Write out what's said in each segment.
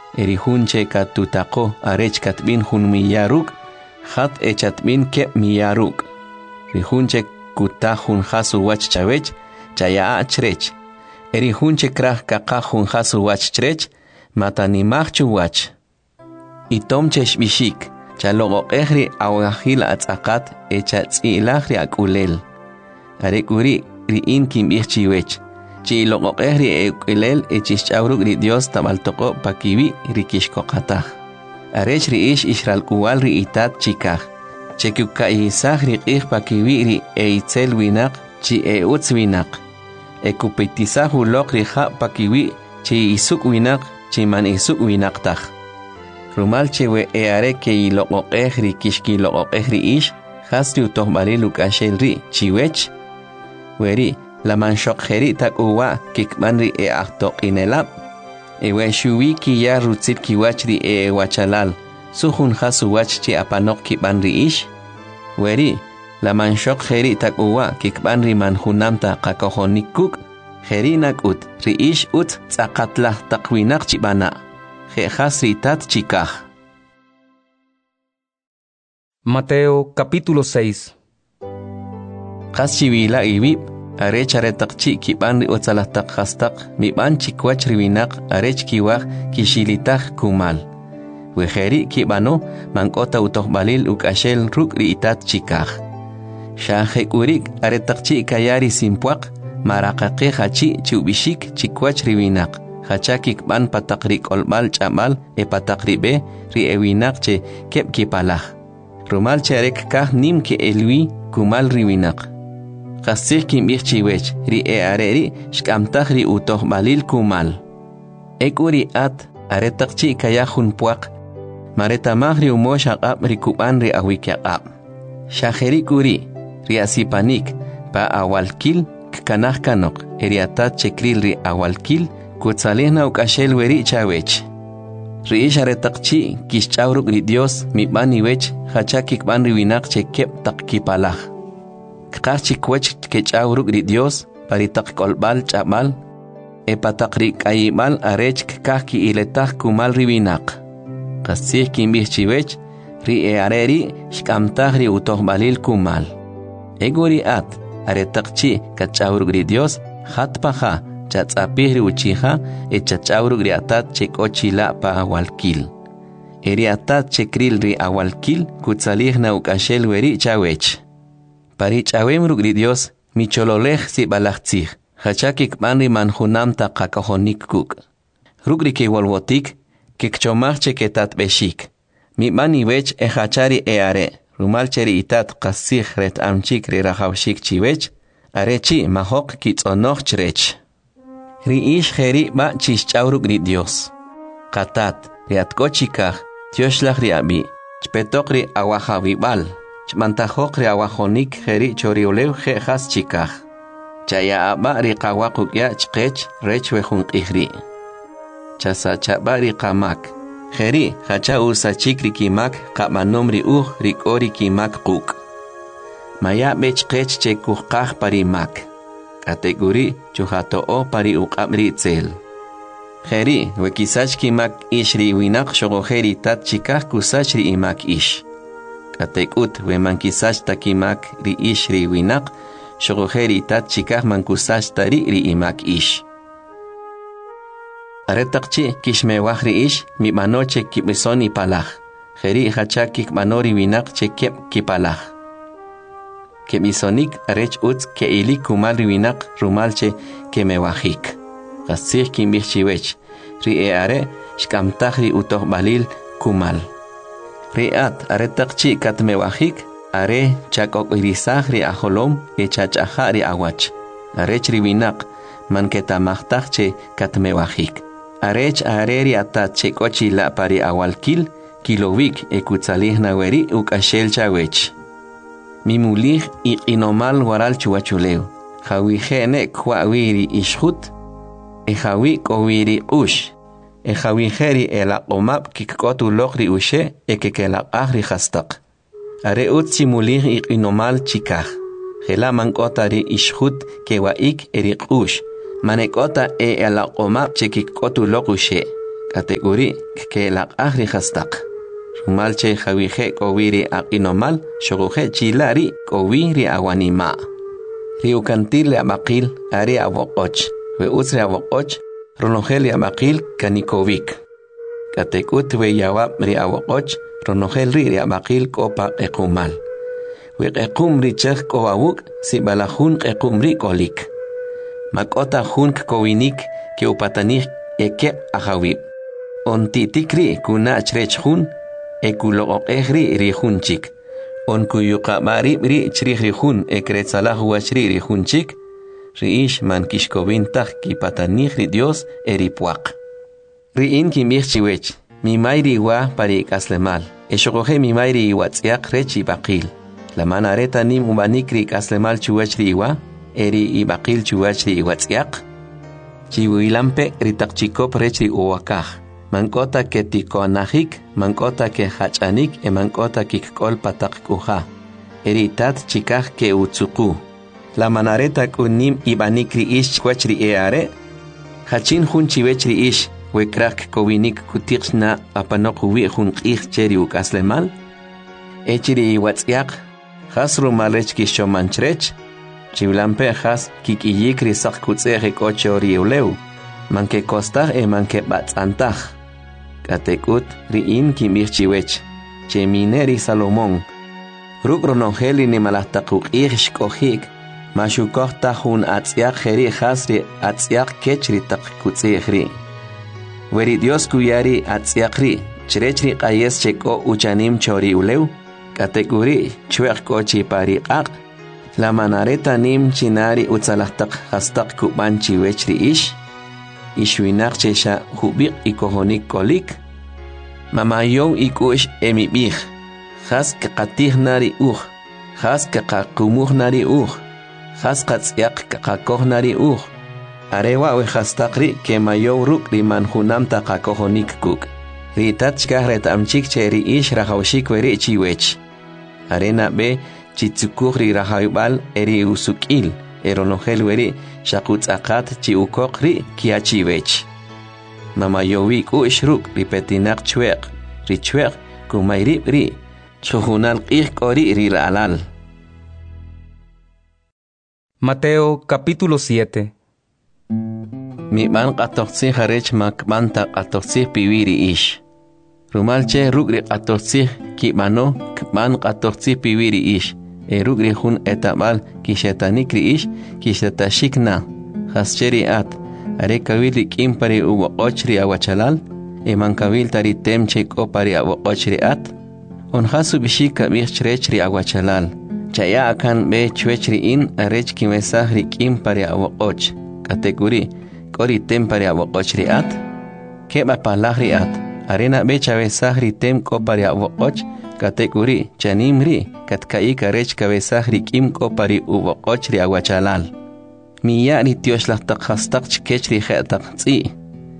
erihunche katutaqo arech katbin hun miyaruk, hat echatbin kep miyaruk. Rihunche kuta hun hasu wach chawech, chaya achrech. Erihunche krah kaka hun hasu wach chrech, matanimachchu wach. Itomche shbishik, chalogo ehri awahil atzakat echatzilahri akulel. Arekuri riin kim ichchiwech. Chi logo ehri ekulel echishchauruk ri Dios tabaltoko pakiwi rikishkokatah. Arech riish ishralkuwal ri itat chikah. Chekuka isah riqih pakiwi ri eitzel winak chi utz winak. Ekupitisah ulok riha pakiwi chi isuk winak chi man isuk winak tah. Rumal chewe eare ke logo ehri kishki logo ehri ish hasti utohbali lukashel ri chiwech. Weri la manshok heri tak uwa kikmanri ahtok inelap. Ewe shuwi ki ya rutzit ki wachri wachalal. Suhun hasu wach chi apanok kikmanri ish. Weri la manshok heri tak uwa kikmanri manhunamta kakohonikuk. Heri nakut ri ish ut tzakatlah takwinak chibana. Tat chikah. Mateo capítulo 6. Qaschiwila ibib arech aretaqchi kiban otsalahtak hastak miban chikwach riwinak arech kiwaj kishilitaj kumal. Wejeri kibano mankota utohbalil ukashel ruk riitat chikaj. Shahekurik aretaqchi kayari simpuaq maraqaqi hachi chubishik chikwach riwinak. Hachakik ban patakrik olbal chamal patakribe ri ewinak che kep kipalaj. Rumal cherek kah nim ke elwi kumal riwinak. Qasih kim ichchiwech ri areri shkamtaj ri utoh balil kumal. Ekuri at aretaqchi kayahun puaq. Maretamaj ri umosh aqab ri kuban ri awikyaqab. Shaheri kuri ri asipanik pa awalkil kanaj kanok eriatat chekril ri awalkil Kutsalihna ukashel weri chawech. Riish aretaqchi kishchauruk ri Dios mibani wech hachakik ban riwinak che kep takkipalaj. Kqachik wech kechchauruk ri Dios paritak kolbal chamal patakri kayibal arech kaki iletaj kumal riwinak. Qasih kimbihchiwech ri areri shkamtaj ri utohbalil kumal. Eguri at aretaqchi kachchauruk ri Dios hatpaja chatzapihri uchija echachawruk ri atat chekochila pa awalkil. Eri atat chekril ri awalkil kutsalihna ukashel weri chawech. Pari chawemruk ri Dios michololej si balachtzij. Hachakik manri manhunamta kakahonikuk. Rukri ke walwotik kikchomaj cheketat beshik. Mi mani wech hachari are. Rumal cheri itat qasih ret amchik ri rahawshik chiwech. Arechi mahok kitzonoj chrech. Riish heri ba chishchauruk ri Dios. Katat riatkochikaj tioshlaj ri abi. Chpetok ri awajawibal. Chmantajok ri awajonik heri choriolew jejas chikaj. Chaya aba ri qawaquk ya chqech rech wejunqihri. Chasa chaba ri qamak. Heri hacha usachik ri kimak qamanom ri ri kori kimak quk. Maya bechqech chekuqaj parimak. Kategori chuhatoo pari uqabri tzel. Heri wekisach kimak ish ri winak shogojeri tat chikaj kusach ri imak ish. Katekut wemankisach takimak ri ish ri winak shogojeri tat chikaj mankusach tari ri imak ish. Aretaqchi kishmewaj ri ish mi manoche kibisoni palaj. Heri hachakik manori winak chekep kipalaj. Kemisonik arech utz ke ilik kumal riwinak rumalche kemewajik. Qasih kimbihchiwech. Ri are shkamtaj ri utoh balil kumal. Ri at aretaqchi katmewajik are chakok irisaj ri ajolom echachaja ri awach. Arech riwinak manketamajtaj che katmewajik. Arech are ri atat chekochi la pari awalkil kilowik ekutsalihna weri ukashel chawech. Mimulij inomal waral chuachuleo. Jawi jene kwawiri ishut. Jawi kowiri ush. Jawi jeri elaqomap kikotu lokri ushe ekekelaq ahri hastak. Are utsi mulij inomal chikaj. Jela mankota ri ishut kewaik erik ush. Manekota elaqomap chekikotu lok ushe. Kategori ke laq ahri khastaq. Rumalche khawije kowiri aqinomal shoguje chilari kowiri awanima. Riukantil amaqil ari awoqoch. We usre awoqoch ronogel amaqil kanikovik. Katekut we yawab ri awoqoch ronogel ri amaqil kopa ekumal. We ekum ri chek kowawuk si balahun ekum ri kolik. Makota hun kowinik ke upatanik eke ahawib. On titikri kuna chrech hun ekulo ehri ri hunchik. On kuyuka marib ri chrich ri hun ekretsalah wachri ri hunchik. Riish man kishkovin tak ki patanik ri Dios eripuak. Riin ki mirchiwech. Mi mayri wa pari kaslemal. Eshokoje mi mayri watsiak rechi bakil. La manareta nim umanikri kaslemal chuwachri wa eri ibakil chuwachri watsiak. Chiwilampe ritak chikop rechi uwakah. Mankota ke tikonahik, mankota ke hachanik, mankota kikol patak kuha. Eritat chikah ke utsuku. La manareta kunim ibanikri ish kwachri eare. Hachin hun chiwechri ish, wekrak kowinik kutiksna apanok wi hun ich cheri ukaslemal. Echiri iwatsiak, hasru malech kishomanchrech. Chiwlampe has kikiyikri sak kutsere kochori uleu. Manke kostah manke batzantah. Katekut riin kimirchiwech. Chemineri Salomón. Rukronongeli ni malahtakuk ishkohik. Mashukoh tahun atziak heri hasri atziak kechri tak kutzehri. Weri Dios kuyari atziakri. Chrechri qayes cheko uchanim chori uleu. Katekuri chuek kochi pariqaq. La manareta nim chinari utzalahtak hastak kubanchi wechri ish. Ishwinak chesha hubik ikohonik kolik. Mamayon ikush emibih. Has kakatih nari Has kakakumuh nari Has katsiak kakakoh nari Arewa we hastakri ke mayo ruk riman hunam takakohonik kuk. Ritat chkahret amchik cheri ish rahawshik weri chiwech. Arena be chitsukuri rahayubal eri usukil. Eronogel weri shakutz akat chi ukokri kiachiwech. Mama yowi ku ishruk ripetinak chuek. Richuek kumairib ri. Chuhunal kori ri alal. Mateo capítulo 7. Mi man qatoqsi harech makman ta qatoqsi piwiri ish. Rumalche rugri qatoqsi kibano kman qatoqsi piwiri ish. Rugri hun etamal kishetanikri ish kishetashikna. Hascheri at. Are kawili kimpari uwa ochri awachalal. Man kawil tari temche kopari awa ochri at. On hasu bishika mirchrechri awachalal. Chaya akan be chwechri in arech kimesahri kimpari awa och. Kategori kori tempari awa ochri at. Keba palahri at. Arena be chavesahri tem kopari awa och. Kategori chanimri katkaika rech kabesahri kim kopari uwa ochri awachalal. Miya ni tioshlastak hastak chkechri khetak tsi.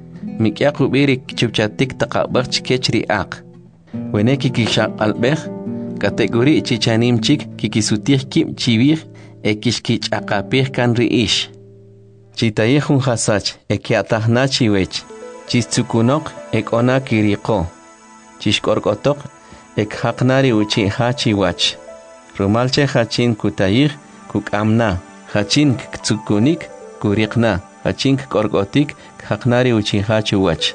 Mikyaku birik chupchatik takabak chkechri ak. Weneki kishak albech. Kategori chichanim chik kikisutir kim chivir ekishkich akapir kan riish. Chitayehun hasach ekiatahnachi wech. Chistsukunok ekona kiriko. Chishkorkotok ekhaknari uchi hachi wach. Rumalche hachin kutayih kukamna. Hachin ktsukunik kurikna. Hachin korkotik khaknari uchi hachi wach.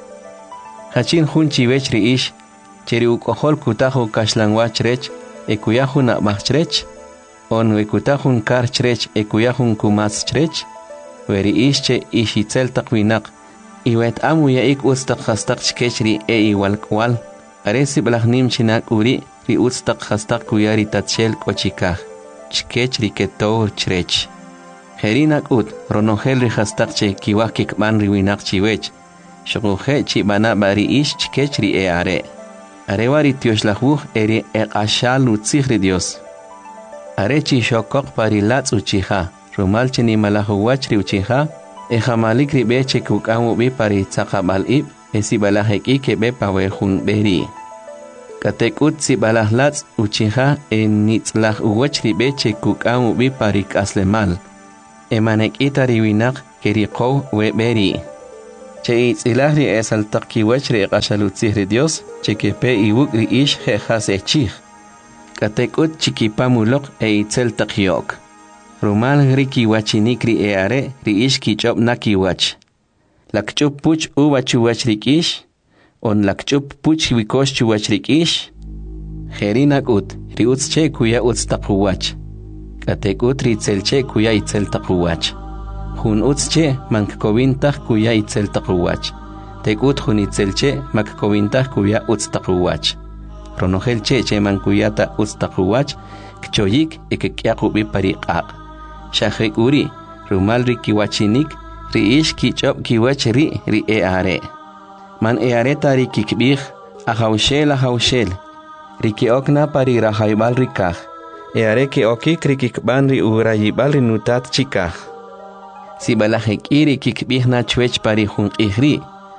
Hachin hunchi wech riish. Cheri ukohol kutahu kashlangwach rech. Ekuyahun akmachrech. On wekutahun karchrech ekuyahun kumaschrech. Weri ishche ishitzel takwinak. Iwet amu yaik ustak hastak chkechri iwalkwal. Aresi blahnim chinak uri ri ustak hastak kuyari tatshel kochikah. Chkechri ketor chrech. Herinak ut ronogel ri hastak che kiwakik man riwinak chiwech. Shoguhe chibana bari ish chkechri are. Arewari tioshlahu eri ekashal utzihri Dios. Arechi shokok parilatz uchiha. Rumalche ni malahu wachri uchiha. Ejamaliki beche kukamu bi pari tzakabal ib. Esibalaheki ke be pawehun beri. Katekut sibalahlatz uchiha nitzlah uwachri beche kukamu bi pari kaslemal. Emanek itari winak kerikow we beri. che itzilah ri esal taqkiwach ri qashalutzih ri Dios che kepe iwuk ri ish jejas echih katekut chikipamuloq itzel taqyok rumal ri kiwachinik ri eare ri ish kichop nakiwach lakchup puch uwachuwach ri ish on lakchup puch wikosh chuwach ri ish Herinak ut ri utz che kuya utz taquwach katekut ri itzel che kuya itzel taquwach Hun utche mankowintach kuya itzel taquwach. Tekut hun itzelche makkowintach kuya utz taquwach. Ronogel che mankuyata utz taquwach kchoyik ekekyaqubi pariqaq. Shahek uri rumal ri kiwachinik ri ish kichop kiwach ri eare. Man eare tari kikbih ahawshel. Ri kiokna pari rahaybal rikah. Eare ki okik ri kikban ri urayibal ri nutat chikah. Si balajek iri kikbihna chwech pari hun ihri.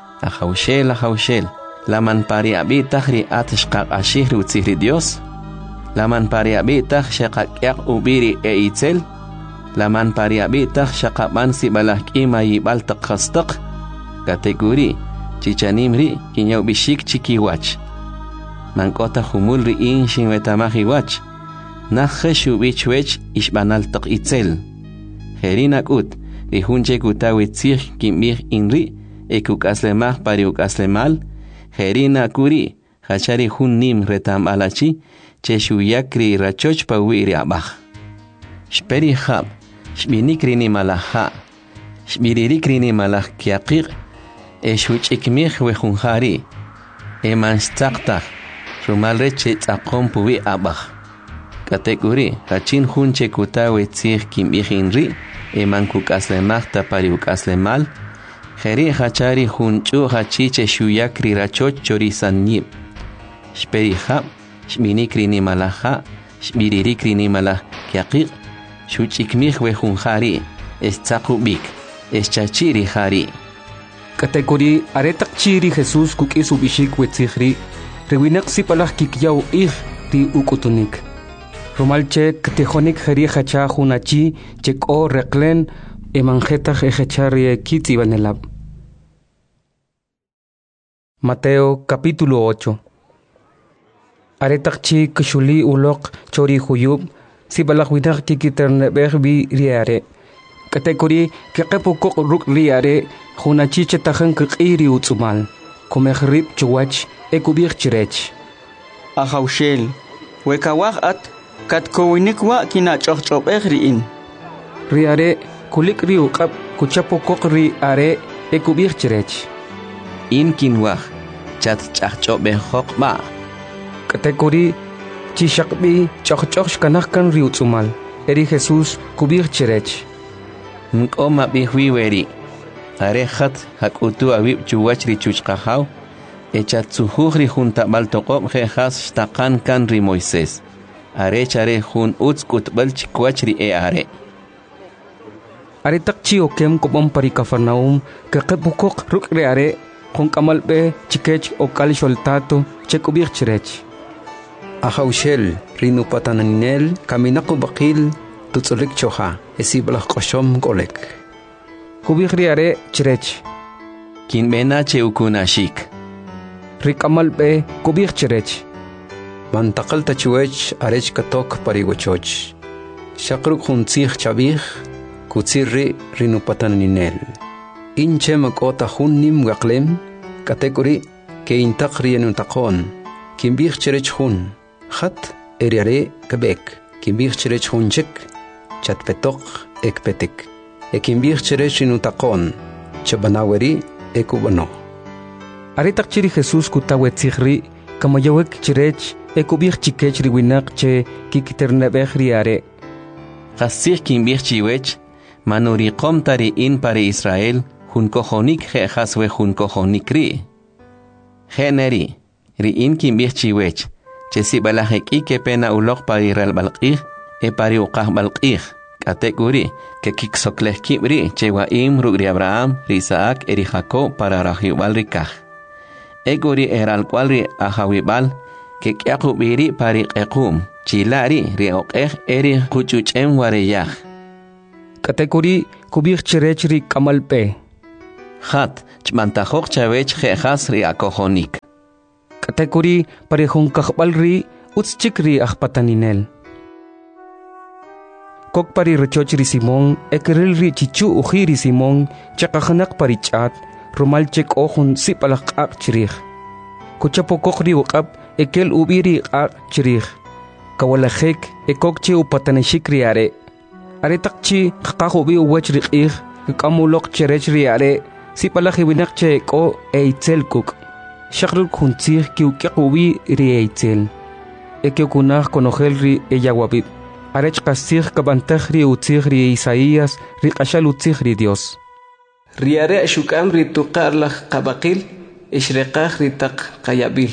Ahawshel. Laman pari abitah ri atishqaq ashihri utzihri Dios. Laman pari abitah shaqaqyaq ubiri itzel. Laman pari abitah shaqaban si balajk ima yibal taqastaq. Kategori chichanimri kinyaw bishik chikiwach. Mankota humul ri inshin wetamahiwach. Nakhe bichwech ishbanal taq itzel. Herinak ut. Rihunche kutawi tzih kimih inri, ekukaslemah pari ukaslemal, herina kuri, hachari hun nim retam alachi, che shuyakri rachoch pa wiri abah. Shperi hab, shbinikri ni malaha, shbiririkri ni malah kiaqir, shuch ikmih wehunhari, manstakta, rumalre che tzaqom puwi abah. Kategori, hachin hunche kutawi tzih kimih inri, Emankuk aslemachta pariuk aslemal, Heri hachari hunchu hachiche shuyakri rachoch chorizanyib. Shperihab, shminikri ni malaha, shmiririkri ni malah kiaqir, shuchikmih wehunhari, estzakubik, eschachiri hari. Kategori aretak chiri Jesus kukisu bishik wetzihri, rewinak si palah kikyaw ri ukutunik. Romalche ktejonik jeri hacha hunachi cheko reklen emanjeta ejechari kitzi banelab. Mateo capítulo 8. Aretakchi kshuli ulok chori huyub si balakwinak kikiternebehbi riare. Kategori kekepukok ruk riare hunachi chetajan kiri utsumal. Komehrib chuwach ekubir chirech. Ahawshel wekawah at kat kowinikwa kina chochop riin. Riare kulik riukap kuchapokok riare ekubir chirech. In kinwah chat chachop behok ba. Kategori chishakbi chochoch kanahkan riutsumal. Eri Jesus kubir chirech. Nkoma bihwiweri. Arehat hakutu awib chuwach ri chuchqahaw. Echatsuhri junta baltoqob jejas shtakan kan ri Moisés. Are hun utskut balchikwach ri eare. Are takchi okem kopam pari Kafarnaum kakepukok ruk reare kung kamalbe chikech okal sholtato chekubir chirech. Ahawshel rinupataninel kaminaku bakil tutsulik choha esiblah koshom golek. Kubir reare chirech. Kinbena cheukunashik. Rikamalbe kubir chirech. Mantakal tachuech arech katok parigochoch. Shakruk huntzih chabih kutsirri rinupataninel. Inche makota hunnim gaklem kategori ke intak rienuntakon. Kimbih chirech hun. Khat eriare kebek. Kimbih chirech hunchek chatpetok ekpetek. Kimbih chirech rinutakon. Chabanaweri ekubano. Aretak chiri Jesus kutawetzihri kamayawek chirech ekubir chikech riwinak che kikiternebeh riare. Qasih kimbih chiwech manuri qomtari in pare Israel hun kojonik jehaswe hun kojonik ri. Generi ri in kimbih chiwech che si balajek ike pena ulok pari ral balqih e pari uqah balqih. Kategori que kiksokleh kibri che wa rugri Abraham, ri Isaac, eri Jacob para rahiubal rikah. Egori eral kwalri ahawibal que kiakubiri pari qequm chilari ri oqeh eri kuchuchem wareyah. Kategori kubir chirech ri kamalpe. Hat, chmantajok chavech jejas ri akojonik. Katekuri parehon kahbalri utschikri ahpataninel. Kok pari rechochri Simón, ekerilri chichu ujiri Simón, chakahanak parichat, romalchek ojun sipalak ak chirih. Kuchapo kokri wakap, ekel ubiri ak chirih. Kawalajek, ekokche upataneshikri are. Are takchi, kakahubi uwachrik ih, kamulok cherechri are, sipalaki winakche eko eitzel kuk. Shakrul kuntzih kiukiakubi ri eitzel. Ekiokunah konohelri eyawabib. Arech kasih kabantajri utzihri Isaías, ri kashal utzihri Dios. Riare shukam ri tuqarlaj qabaqil, ishreqaj ri taq qayabil.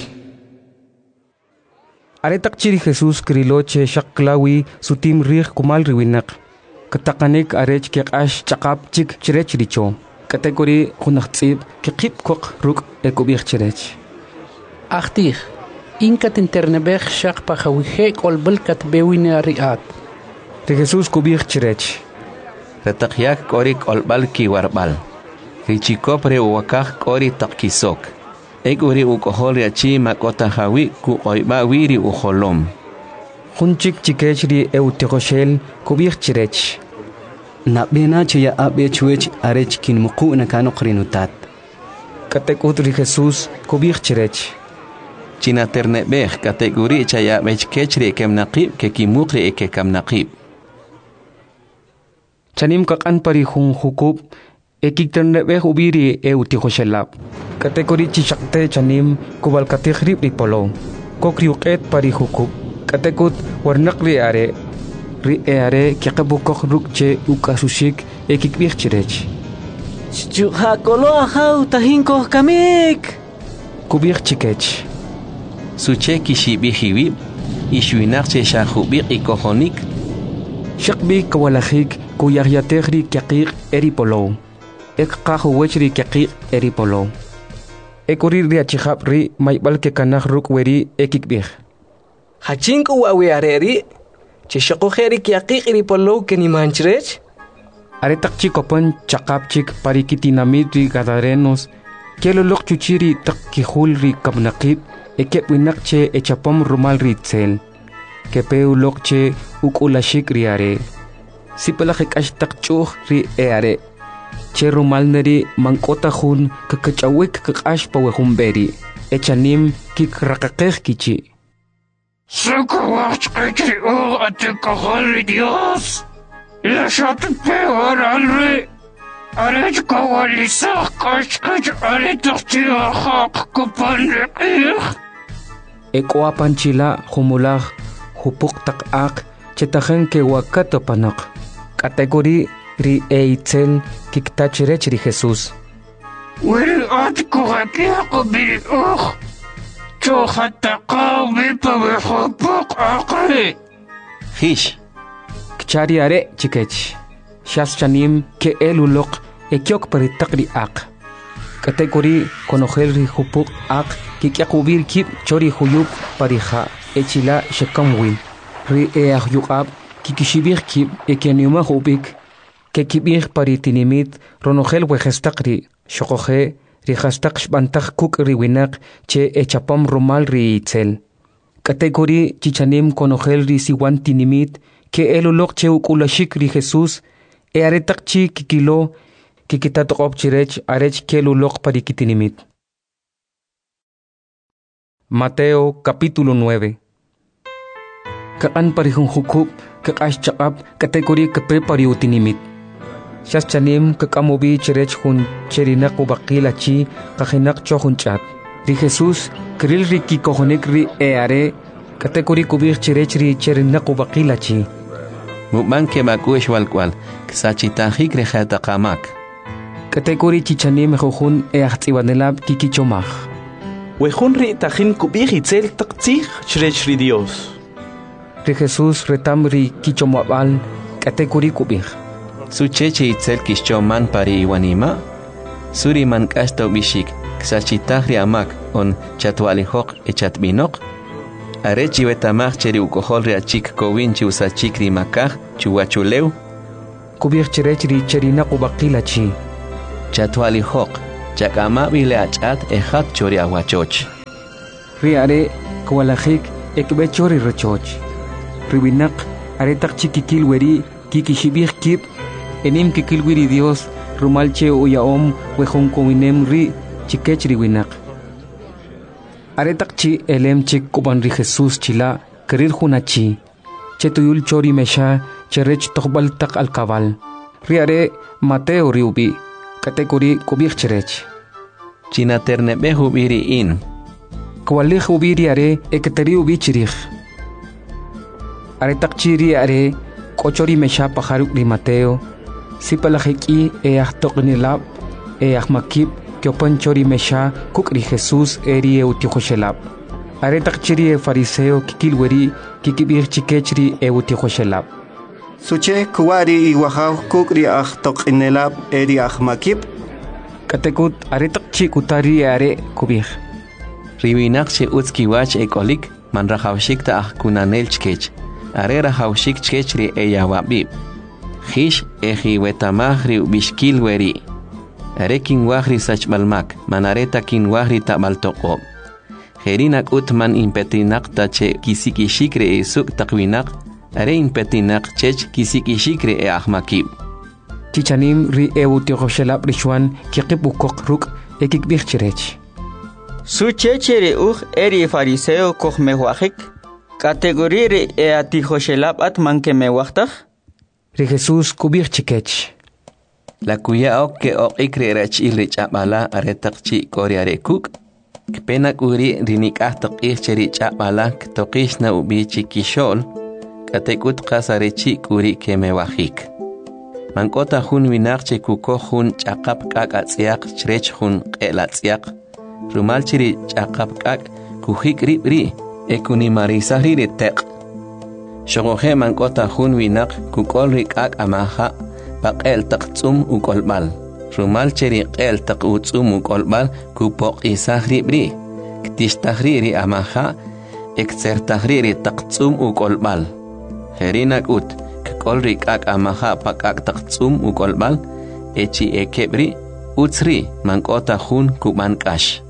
Aretak chiri Jesús kriloche shaklawi sutim rih kumal riwinak. Katakanik arech kekash chakap chik chirech richo. Kategori hunachtzib kikip kok ruk ekubich chirech. Achtih. Inkat internebech shak pahawihe kolbelkat bewine riat. De Jesús kubich chirech. Retakyak korik olbal kiwarbal. Richikopre uwakak kori takkisok. Eguri ukohol yachi makota hawi ku oiba wiri uholom. Hunchik chikechri eutekoshel kubich chirech. Na bena chaya abe chuech arech kin muku na kanokrinutat. Katekutri Jesús kubich chirech. China ternebech kategori chaya bechkechri kemnaqib ke kimukri eke kamnaqib. Chanim kakan pari hun hukub ekik ternebech ubiri eutikoshelab. Kategori chishakte chanim kubal kategrib ripolo. Kokriuket pari hukub. Katekut warnak ri are kiakabukok rukche ukasushik ekik bichirech. Chujakolo ahau tahinko kamik. Kubich chikech. Suche kishibihiwib, ishwinakche shahubik ikohonik. Shakbi kawalajik kuyahyategri kiakik eripolo. Ekkahuwechri kiakik eripolo. Ekuri riachihab ri maibal ke kanah rukweri ekikbih. Hachinku wawiareri, chishakoheri kiakik eripolo kenimanchrech. Aretak chikopan chakapchik parikitinamidri gadarenos, kelolok chuchiri takkihulri kabnakib, ekep winakche echapom rumal ritzel. Kepeu lokche ukulashik riare. Sipalakik ashtak chuh ri eare. Che rumal neri mankota hun kakachawik kakash pawehumberi. Echanim kik rakakeh kichi. Sakawach kachri o atikahari Dios. Lashat peor alre. Arech kawalisach kashkach aretakchi ahak kupanrikih. Ekwa panchila humulaj hupuk tak ak chetajen ke wakato panak. Kategori ri eitzel kiktachirech ri Jesús. Wiri atikuhakiako bil Chohatakaw bipawihupuk akri. Hish. Kchari are chikech. Shas chanim ke elulok ekyok paritakri ak. Kategori konogel ri hupuk ak kikyakubir kip chori huyuk pariha echila shekamwin. Ri eahyukab kikishibir kip ekyaniuma hubik ke kibir paritinimit ronogel wejestakri shokoje rihastak shbantak kuk riwinak che echapam rumal ri itzel. Kategori chichanim konogel ri siwan tinimit ke elulok che ukulashik ri Jesús e aretak chi kikilo kikitatok chirech arech kelulok parikitinimit. Mateo capítulo 9. Kaan parihung hukub kakash chakap kategori kape pariutinimit. Shas chanim kakamobi chirech hun cherinak ubakila chi kahinak chohun chat. Ri Jesús kril ri kikohonik ri eare kategori kubir chirech ri cherinak ubakila chi. Mukman ke makush walkwal ksachitahik rejata kamak. Kategori chichanim jujun eachtiwanelab kikichomaj. Wejun ri tajin kubir itzel taktzih chirech ri Dios. Ri Jesús retam ri kichomabal kategori kubir. Sucheche itzel kishchoman pari iwanima. Suri man kasto bishik ksachitahri amak on chatwalihok echatbinok. Arechi betamach cheri ukohol ri achik kowinchi usachik ri makaj chuwachuleu. Kubir chirech ri cherina kubakila chi. Chatuali hok, chakama bile achat ejat chori aguachoch. Riare kwalajik ekbe chori rachoch. Riwinak aretak chikikil weri kikishibih kip enim kikil wiri Dios rumalche uyaom wehon kominem ri chikech riwinak. Aretak chi elem chik kuban ri Jesus chila kerir hunachi. Chetuyul chori mesha cherech tokbal tak al kabal. Riare Mateo riubi kategori kubih cherech. China ternebe hubiri in. Kwalih ubiri are eketeri ubi chirich. Aretak chiri are kochori mesha pajaruk ri Mateo. Sipalajiki toknilab makib kiopan chori mesha kukri Jesus eri eutihoshelab. Aretak chiri fariseo kikilweri kikibir chikechri eutihoshelab. Suche kuwari iwahaw kukri toknilab eri makib. Katekut aretak chikutari are kubir. Riwinak che utskiwach ekolik man rahawshik ta kunanel chkech. Are rahawshik chkechri eyawabib. Hish ejiwetamahri bishkilweri. Are kinwahri sachbalmak manareta kinwahri tabaltoqob. Herinak utman impetinak tache kisikishikre esuk takwinak. Are impetinak chech kisikishikre ahmakib. Chichanim ri eutihoshelab rishwan kikibukok ruk ekikbir chirech. Su chechere eri fariseo koch mewahik. Kategori atihoshelab atman ke mewachtak. Ri Jesus kubir chikech. La kuya ok ikre rach ilrich abala aretak chi koriare kuk. Kpenak uri rinikah tokih cherich abala ktokish na ubi chikishol. Katekut kasarechi kuri ke mewahik. Mankota hun winak che kuko hun chakap kak atziak chrech hun elatsiak. Rumal chiri chakap kak kuhik ribri ekuni marisahri retek. Shogohe mankota hun winak kukol rikak amaha baqel taqtsum ukolbal. Rumal chiri qel taqutsum ukolbal kupok isahri bri. Ktistahri amaha eksertahri taqtsum ukolbal. Herinak ut kukol rikak amaha pakak taqtsum ukolbal echi ekebri utsri mankota hun kubankash.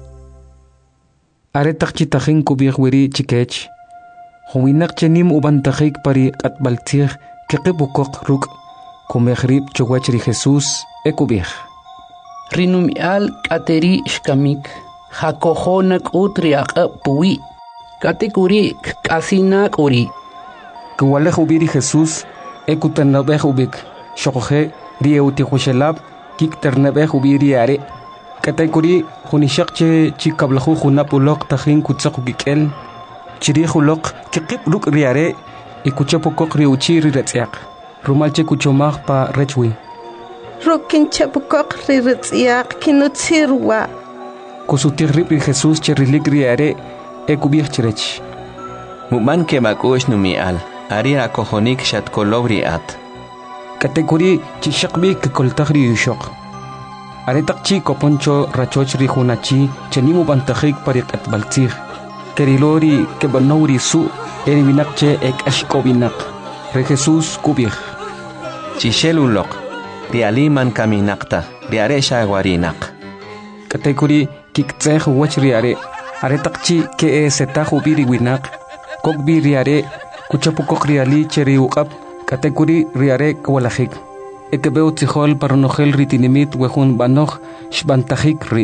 Aretak chitahin kubir weri chikech. Huwinak chenim ubantakik pari atbaltir kikibukok ruk kumehrib chowachri Jesus ekubir. Rinumial kateri shkamik. Hakohonak utri puwi. Katekuri kasinak uri. Kuwalej ubiri Jesus ekutanabeh ubik. Shokohe rieutikoshelab kikternabeh ubiri are. Kategori hunishakche chikablahu hunapulok tahin kutsakukikel. Chiri hulok kikip luk riare ikuchapukok riuchi riretsiak. Rumalche kuchomag pa rechwi. Rukin chapukok riretsiak kinutsirwa. Kusutirrip Jesus cherilik riare ekubir chirech. Muman ke makosh numial. Ari akohonik shatkolobri at. Kategori chishakbi kikoltagri yushok. Aretak chi koponcho rachoch ri hunachi chenimu bantajik parik at baltir. Kerilori kebanori su eri winakche ek ashkobinak. Re Jesus kubir. Chishelulok. Rialiman kaminakta. Riare shagwarinak. Kategori kiktseh wach riare. Aretak chi ke setahu biri winak. Kokbi riare kuchapukok riali cheri ukap. Kategori riare kwalajik. Ekebeu tijol paronogel ritinimit wehun banoch shbantajik ri.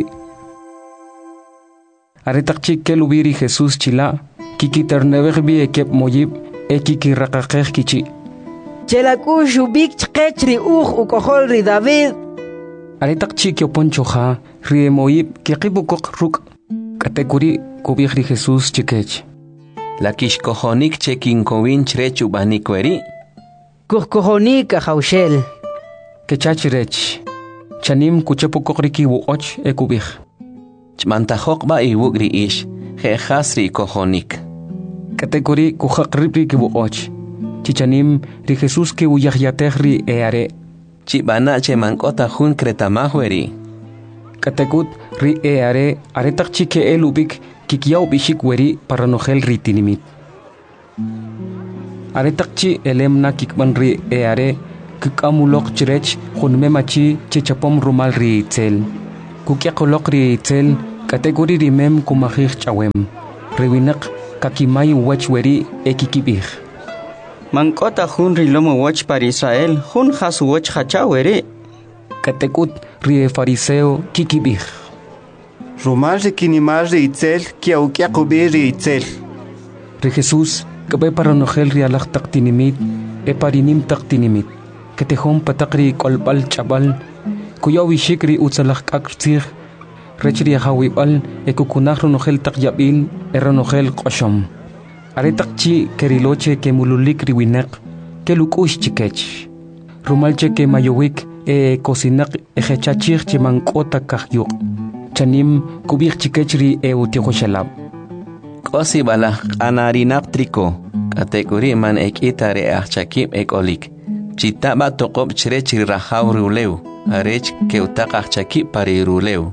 Aretak chikel ubiri Jesus chila kikiternebeg bi ekep moyib ekikiraqaqej kichi. Chelaku shubik chqechri ukohol ri David. Aretak chikyo ponchoja ri moyib kikibukok ruk. Kategori kubig ri Jesus chikech. La kishkohonik chekinkovin chrechu banikweri. Kuhkohonik ahaushel. Kechachirech. Chanim kuchapukok riki wuoch ekubig. Chmantajok ba iwugri ish. Jehasri kohonik. Kategori kuhakripri kibuoch. Chichanim ri Jesus ki uyahyatehri eare. Chibana che mankota hun kretamahweri. Kategut ri eare aretak chike elubik kikiau bishik weri paranogel ritinimit. Aretak chi elemna kikban ri eare kikamuloq chirech junmemachi chichapom rumal ri itzel. Kukiakolok ri itzel kategori rimem kumahig chawem. Rewinak kakimay wachweri ekikibig. Mankota hun rilomo wach para Israel, hun has wach hachawere. Katekut rie fariseo kikibig. Rumal kinimal ri itzel kia ukiakubi ri itzel. Ri Jesus kabe paranogel ri alak taktinimit e parinim taktinimit. Ketehom patakri kolbal chabal kuyaw wishik ri utsalak kaktsir rechri hawibal e kukunak ronogel takyabil e ronogel koshom. Are takchi keriloche ke mululik ri winek ke lukush chikech. Rumalche ke mayowik e kosinak e hechachir che mankota kahyuk. Chanim kubik chikech ri e utihoshalab. Kosi bala anarinak triko kategori man ekitare achakip ekolik. Chitaba toqob chirechri rahaw ruleu arech ke utak achakip pari ruleu.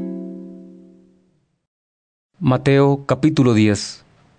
Mateo capítulo 10.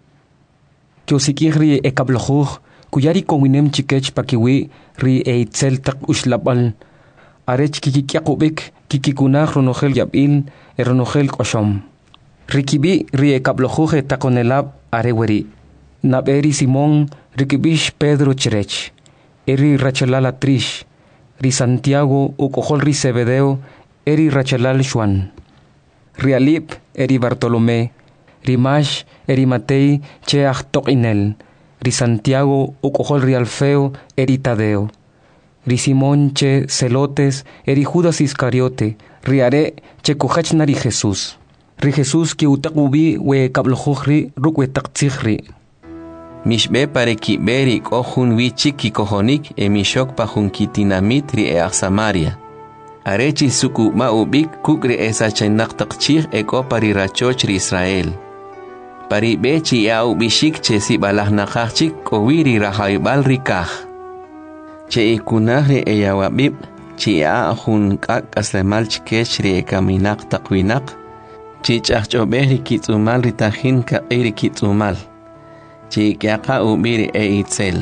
Kyosikir e kablojuj kuyari kowinem chikech pakiwi ri e itzel tak ushlabal arech kikikiakubik kikikunaj ronogel yabil e ronogel koshom. Rikibi ri e kablojuj e takonelab areweri. Naberi Simón rikibish Pedro chirech. Eri Rachelal Atrish, ri Santiago ukojol ri Zebedeo, eri Rachelal Juan. Rialip eri Bartolomé, ri Mash eri Matei che Achtokinel, ri Santiago ukojol ri Alfeo eri Tadeo. Ri Simón che Celotes eri Judas Iscariote, ri Are che kujachnari Jesús. Ri Jesús ki utakubi we kablojujri rukwe taktzihri. Mishbe pare ki beri kohun wichik ki kohonik e mishok pa hun kitinamit ri e Samaria. Arechi suku ma ubik kukri esa chenak takchir e ko pari rachoch ri Israel. Pari bechi ya ubishik che si balah nakachik ko wiri rahaibal rikah. Che ikunah ri e yawabib chi ya hun kak aslemal chikech ri e kaminak takwinak. Chi chachobeh ri kitzumal ri tahin ka iri kitzumal. Chikiaka ubiri e itzel.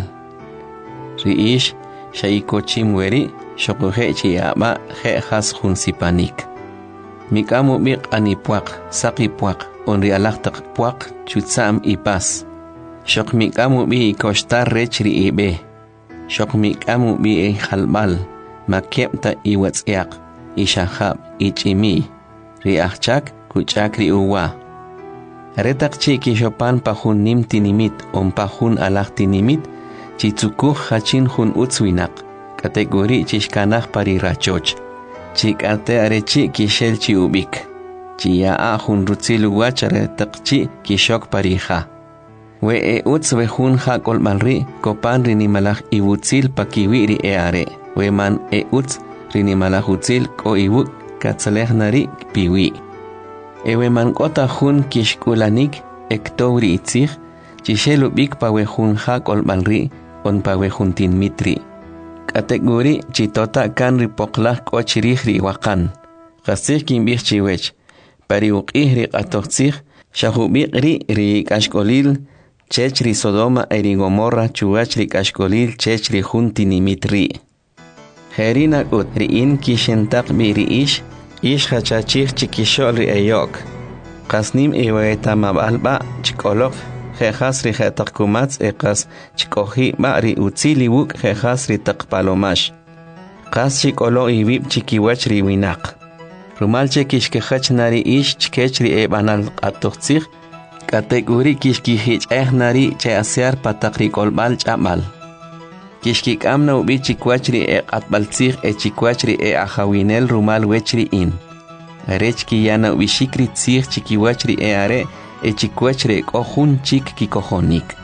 Riish shaikochim weri shokuhe chiaba he has hunsipanik. Mikamu bik anipuak, sakipuak, onrialaktak puak, chutsam ipas. Shok mikamu bi kostar rechri ibe. Shok mikamu bi e halbal, makepta iwatsiak, ishahab, ichimi. Riachchak, kuchakri uwa. Retak chiki shopan pahun nim tinimit on pahun alak tinimit chitsukuh hachin hun utswinak kategori chishkanah pari rachoch chikarte arechi kishel chi ubik chiya ahun rutzilu wachare takchi kishok pariha we e utswe hun ha kolmalri kopan rinimalach iwutzil pakiwiri e are we man e utz rinimalach utzil ko iwuk katsaleh nari piwi Ewe man kota hun kishkulanik ektouri itzig, chishelu bik pawe hun hak olbalri, on pawe hun tin mitri. Kategori chitota kan ripoklah kochirih ri wakan. Kasih kimbih chiwech, pari ukih ri katoxig, shahubik ri kashkolil, chech ri Sodoma eri Gomorra chuach ri kashkolil chech ri hun tinimitri. Herina ut ri in kishentak bi ri ish, Ish hachachich chikishol ri eyok. Kasnim iweta mabalba chikolok jejas ri jetakumats ekas chikohi ba ri utzili wuk jejas ri takpalomash. Kas chikolo iwib chikiwach ri winak. Rumal chekishkehach nari ish chikech ri ebanal atoxig. Kategori kishkihich nari che asear patakri kolbal chamal. Kishkik amna ubi chikwachri e atbaltzig e chikwachri e ahawinel rumal wechri in. Arechki yana ubi shikri tzig chikiwachri e are e chikwachri e kohun chik kikohonik.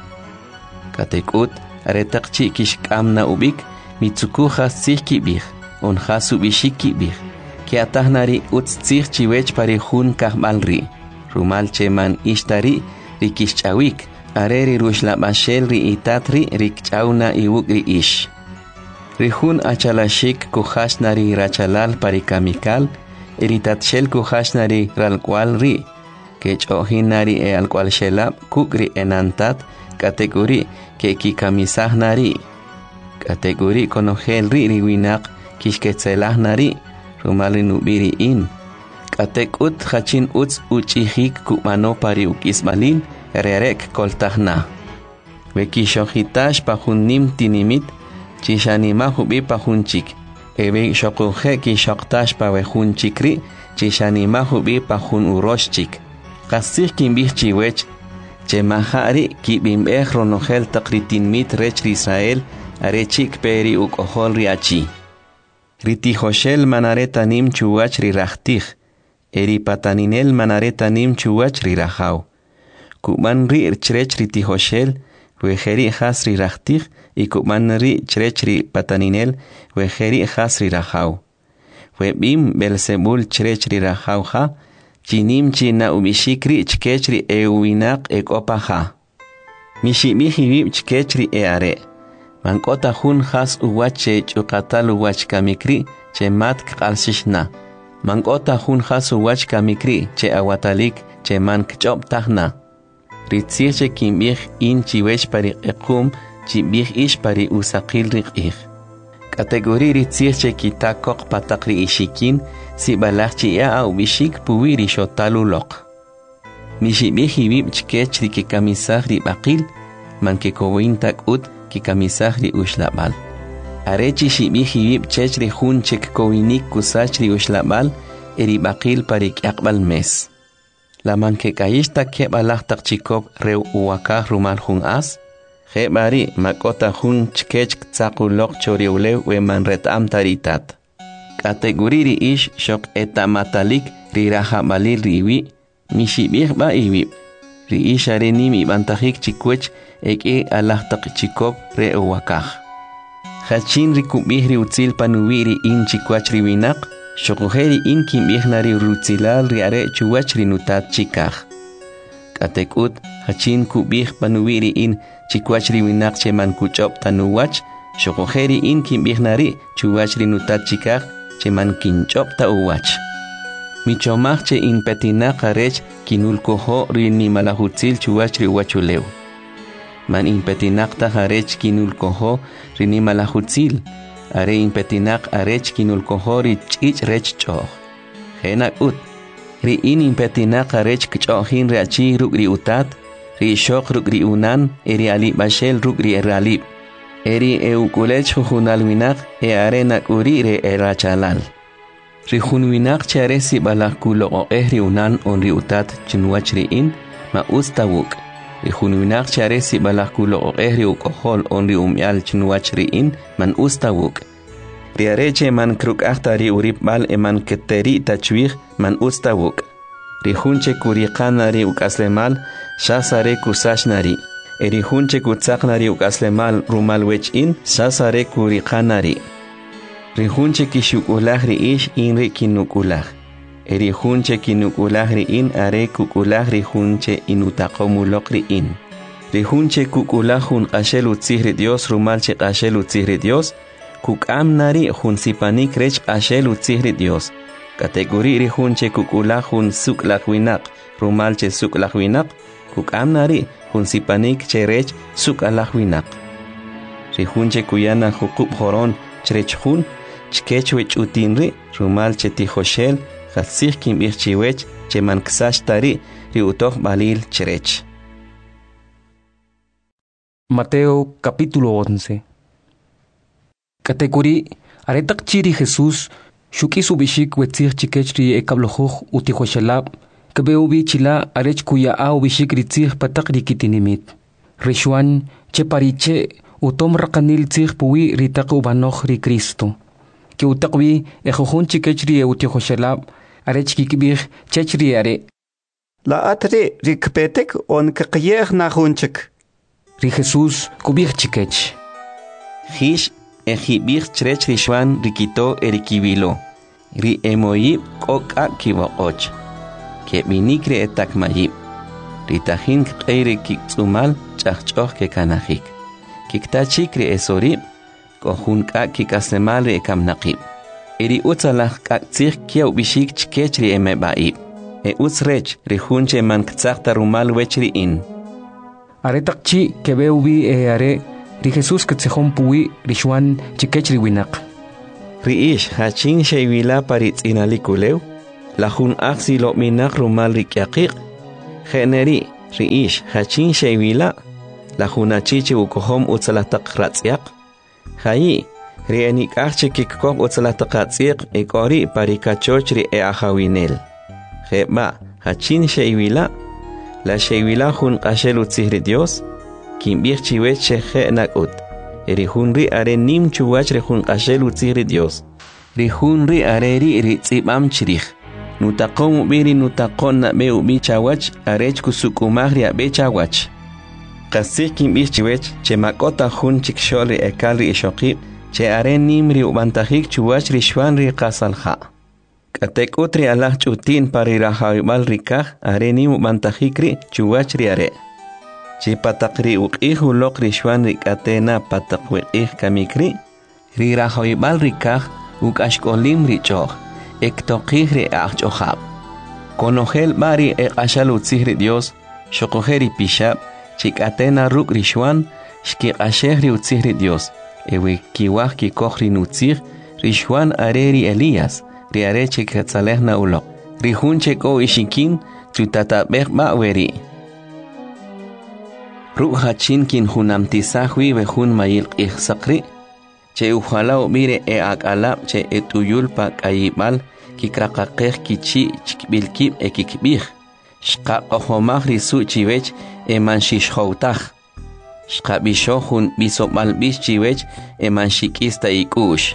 Katekut aretakchi kishk amna ubik mitsukuja tzig kibig, onjas ubi shik kibig. Ki atahnari utz tzig chiwech pari hun kahbalri. Rumal cheman ishtari rikishchawik. Areri rushla bashel ri itatri rikchauna iwukri ish. Rihun achalashik kuhashnari rachalal parikamikal, iritatshel kuhashnari ralkwal ri, kechohinari e alkwal shelab kukri enantat kategori ke kikamisahnari. Kategori konogel ri winak kishketselah nari rumali nubiri in. Katekut hachin uts uchihik kumano pari ukismalin rerek koltahna. Wekishojitash pahunnim tinimit chishanima hubi pahunchik. Ebe shokuhe kishoktash pawehunchikri chishanima hubi pahun uroshchik. Kasih kimbih chiwech chemahari kibimbeh ronogel takritin mit rech Israel arechik peri ukohol riachi. Ritijoshel manaretanim chuwach rirachtig. Eri pataninel manaretanim chuwach rirajau. Kuman ri chrech ritijoshel wejeri has rirachtig y kuman ri chrech ri pataninel wejeri has rirajau. Webim Belzebul chrech rirajau ha chinim china ubishikri chkechri euinak ekopaha. Mishibihibib chkechri eare. Mankota hun has uwache chukatal uwach kamikri che mat kalsishna. Mankota hun has uwach kamikri che awatalik che mank chop tahna. Ritzirche kimbih in chiwech pari ekum chibih ish pari usakil rikih. Kategori ritzirche kitakok patakri ishikin si balachchi ya ubishik puwiri shotalu lok. Mishibihibib chkech riki kamisah ribakil manke kowintak ut ki kamisah ri ushlabal. Arechi shibihibib chechri hun chek kowinik kusach ri ushlabal eri bakil parik akbal mes. La manke kayishta kebalah tak chikop reu uwakah rumal hun as. Hebari makota hun chkech tsakulok choriulew we manretam taritat. Kategori ri ish shok etamatalik ri rahabalil riwi mishibih ba iwib. Ri ish areni mi bantahik chikwech eke alah tak chikop re uwakah. Hachin ri kubih ri utzil panuwiri in chikwach ri winak, shokuheri in kimbih nari rutzilal ri are chuwach ri nutat chikah. Katekut hachin kubih panuwiri in chikwach ri winak cheman kuchop tanuwach, shokuheri in kimbih nari chuwach ri nutat chikah cheman kinchop ta uwach. Michomach che in petinak arech kinulkoho ri ni malahutzil chuwach ri wachulew. Man impetinak ta harech kinulkoho rini malahutzil. Are impetinak arech kinulkoho ri chich rech choh. Henak ut. Ri in impetinak arech kchohin reachi ruk ri utat. Ri shok ruk ri unan eri alib bashel ruk ri eralib. Eri eukulech hujunal winak e arenak uri re erachalal. Ri hunwinak chare si balak kulo o ri unan on ri utat chinwach ri in ma ustawuk. Ri hunwinak chare si balak kulo o ri ukohol on ri umyal chinwach ri in man ustawuk. Ri areche man kruk ahtari urip bal eman keteri tachwih man ustawuk. Ri hunche kuriqana ri ukaslemal shasare kusashnari. Eri hunche kutsaknari ukaslemal rumal wech in shasare kuriqanari. Ri hunche kishukulah ri ish in ri kinukulah. Eri hunche kinukulah ri in are kukulah ri hunche inutakomulok ri in. Ri hunche kukulah hun qashel utzihri Dios rumal che qashel utzihri Dios. Kukam nari hun sipanik rech qashel utzihri Dios. Kategori ri hunche kukulah hun suklak winak rumal che suklak winak. Kukam nari hun sipanik che rech sukalak winak. Ri hunche kuyana hukub horon cherech hun chkechwech utinri rumal che tijoshel Hatzih kim irchiwech che manksash tari ri utoh balil cherech. Mateo capítulo 11. Kategori aretak chiri Jesús shuki subishik wetzir chikechri ekablojuj utijoshelab kebeubi chila arech kuya a ubishik ritzir patak rikitinimit. Rishuan che pariche utom rakanil tzir puwi ritak ubanoch ri Cristo. Que utakwi ejojun chikechri utijoshelab arech kikibir chechri are. La atre rikpetek on kakyer na hunchik. Ri Jesús kubir chikech. Hish ejibir chrech rishwan rikito erikibilo. Ri emoyib koka kibokoch. Ke minikre etak mayib. Ritahin kere kiksumal chachchoch ke kanahik. Kiktachik re esorib kohun ka kikasemal re ekamnaqib. Eri utsalah kaktsir kiaw bishik chkechri emebaib. E utsrech rihunche man ktsakta rumal wechri in. Aretakchi kebeubi are ri Jesús katsejón puwi rixwan chikech riwinaq. Riish hachin sheywila paritz inalikuleu, la jun aksi lo minak rumal rikiaqiq, generi riish hachin sheywila, la junachichi ukohom utsalataq ratsiaq, hayi rienik archi kikkob utsalataq ratsiq ikori parikachoch ri ahawinel. Jeba hachin sheywila, la sheywila jun qashel utzihri Dios, kimbir chiwech sheje nakut. Rihunri are nim chuwach rihun qashel utzihri Dios. Rihunri are ri tzibam chirich. Nutaqom ubiri nutaqon na be ubi chawach arech kusukumahri abe chawach. Qasik kimbir chiwech che makota jun chikshol ri ekal ri ishoqib che are nim ri ubantahik chuwach ri shwan ri qasalha. Katekut ri Allah chutin pari rahawibal rikah are nim ubantahik ri chuwach ri are. Chi patakri uqih ulok rishwan rikatena patakwiqih kamikri, ri rahoibal rikah ukashkolim richoh, ektoqih ri achchohab. Konogel bari ekashal utzihri Dios, shokoheri pishab, chikatena ruk rishwan, shkiqasheh ri utzihri Dios, ewe kiwah kikoh ri nutzih, rishwan areri Elías, ri are chikatzalehna ulok, rihun cheko ishikin, tutatabek ba'weri. Ruq hachin kin hunam tisahwi ve hun mayil qihsaqri che ujalao mire akalab che etuyul pa kayibal kikraqaqeh kichi chikbilkib ekikbih shqa qahomah risu chiwech eman shishhowtah shqa bisho hun bisobal bish chiwech eman shikista ikush